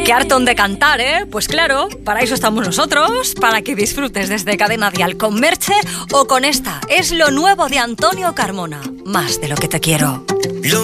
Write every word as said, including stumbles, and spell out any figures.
Qué hartón de cantar, ¿eh? Pues claro, para eso estamos nosotros, para que disfrutes desde Cadena Dial con Merche o con esta. Es lo nuevo de Antonio Carmona, Más de lo que te quiero.